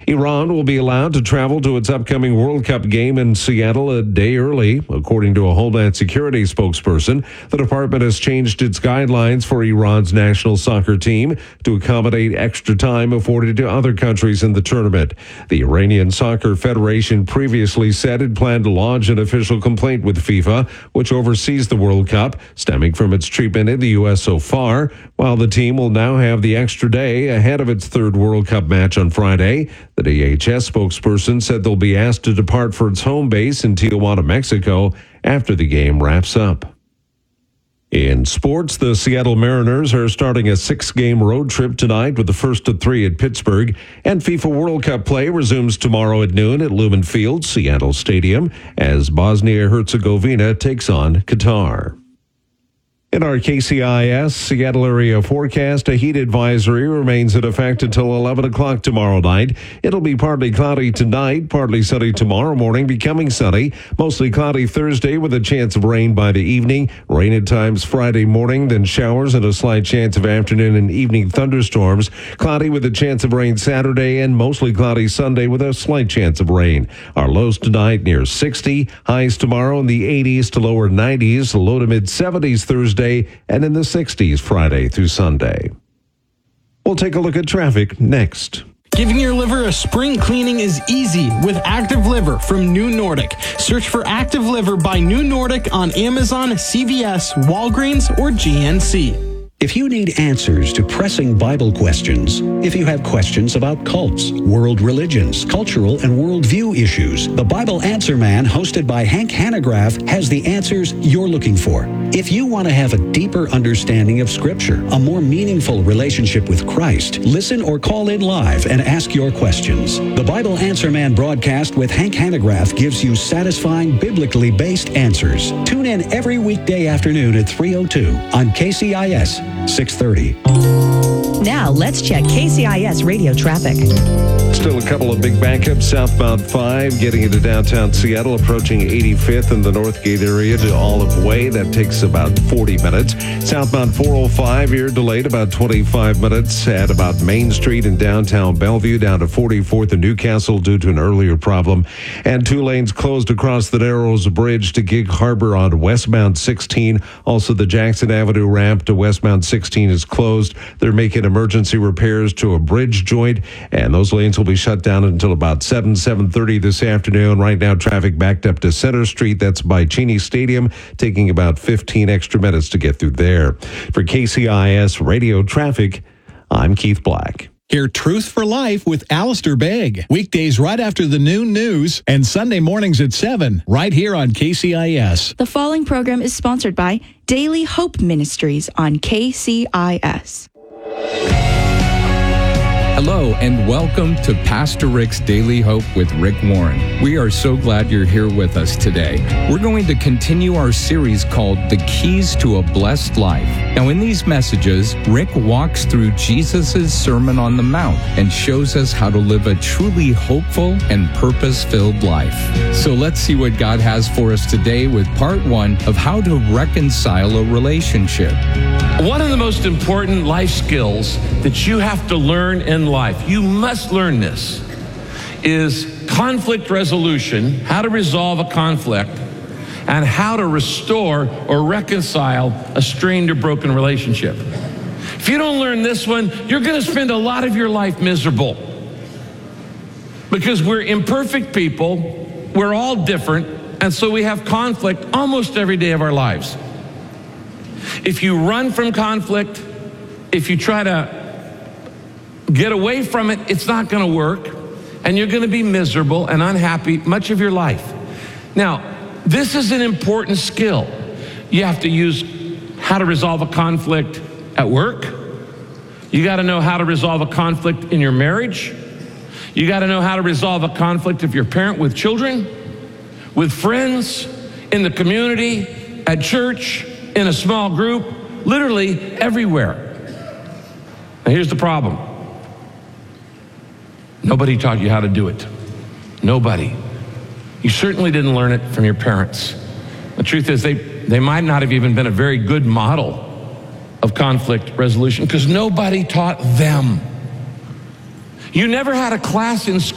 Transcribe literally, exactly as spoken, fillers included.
Iran will be allowed to travel to its upcoming World Cup game in Seattle a day early, according to a Homeland Security spokesperson. The department has changed its guidelines for Iran's national soccer team to accommodate extra time afforded to other countries in the tournament. The Iranian Soccer Federation previously said it planned to lodge an official complaint with FIFA, which oversees the World Cup, stemming from its treatment in the U S so far, while the team will now have the extra day ahead of its third World Cup match on Friday. The D H S spokesperson said they'll be asked to depart for its home base in Tijuana, Mexico, after the game wraps up. In sports, the Seattle Mariners are starting a six-game road trip tonight with the first of three at Pittsburgh, and FIFA World Cup play resumes tomorrow at noon at Lumen Field, Seattle Stadium, as Bosnia-Herzegovina takes on Qatar. In our K C I S Seattle area forecast, a heat advisory remains in effect until eleven o'clock tomorrow night. It'll be partly cloudy tonight, partly sunny tomorrow morning, becoming sunny. Mostly cloudy Thursday with a chance of rain by the evening. Rain at times Friday morning, then showers and a slight chance of afternoon and evening thunderstorms. Cloudy with a chance of rain Saturday and mostly cloudy Sunday with a slight chance of rain. Our lows tonight near sixty. Highs tomorrow in the eighties to lower nineties. Low to mid seventies Thursday. And in the sixties Friday through Sunday. We'll take a look at traffic next. Giving your liver a spring cleaning is easy with Active Liver from New Nordic. Search for Active Liver by New Nordic on Amazon, C V S, Walgreens, or G N C. If you need answers to pressing Bible questions, if you have questions about cults, world religions, cultural and worldview issues, the Bible Answer Man, hosted by Hank Hanegraaff, has the answers you're looking for. If you want to have a deeper understanding of Scripture, a more meaningful relationship with Christ, listen or call in live and ask your questions. The Bible Answer Man broadcast with Hank Hanegraaff gives you satisfying, biblically based answers. Tune in every weekday afternoon at three oh two on K C I S six thirty. Now let's check K C I S radio traffic. Still a couple of big backups. Southbound five getting into downtown Seattle, approaching eighty-fifth in the Northgate area to Olive Way. That takes about forty minutes. Southbound four oh five here delayed about twenty-five minutes at about Main Street in downtown Bellevue, down to forty-fourth in Newcastle due to an earlier problem. And two lanes closed across the Narrows Bridge to Gig Harbor on westbound sixteen. Also, the Jackson Avenue ramp to westbound sixteen is closed. They're making emergency repairs to a bridge joint, and those lanes will be shut down until about seven, seven thirty this afternoon. Right now, traffic backed up to Center Street. That's by Cheney Stadium, taking about fifteen extra minutes to get through there. For K C I S Radio Traffic, I'm Keith Black. Hear Truth for Life with Alistair Begg. Weekdays right after the noon news and Sunday mornings at seven, right here on K C I S. The following program is sponsored by Daily Hope Ministries on K C I S. Hello and welcome to Pastor Rick's Daily Hope with Rick Warren. We are so glad you're here with us today. We're going to continue our series called The Keys to a Blessed Life. Now in these messages, Rick walks through Jesus' Sermon on the Mount and shows us how to live a truly hopeful and purpose-filled life. So let's see what God has for us today with part one of how to reconcile a relationship. One of the most important life skills that you have to learn in life, you must learn this, is conflict resolution, how to resolve a conflict, and how to restore or reconcile a strained or broken relationship. If you don't learn this one, you're going to spend a lot of your life miserable. Because we're imperfect people, we're all different, and so we have conflict almost every day of our lives. If you run from conflict, if you try to get away from it, it's not going to work, and you're going to be miserable and unhappy much of your life. Now, this is an important skill. You have to use how to resolve a conflict at work. You got to know how to resolve a conflict in your marriage. You got to know how to resolve a conflict if you're a parent with children, with friends, in the community, at church, in a small group, literally everywhere. Now here's the problem. Nobody taught you how to do it. Nobody. You certainly didn't learn it from your parents. The truth is they, they might not have even been a very good model of conflict resolution because nobody taught them. You never had a class in school